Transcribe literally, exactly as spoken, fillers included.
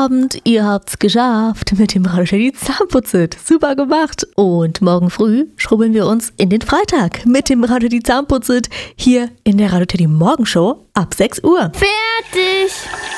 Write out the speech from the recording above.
Abend, ihr habt's geschafft mit dem Radio Teddy Zahnputzit. Super gemacht. Und morgen früh schrubbeln wir uns in den Freitag mit dem Radio Teddy Zahnputzit hier in der Radio Teddy Morgenshow ab sechs Uhr. Fertig!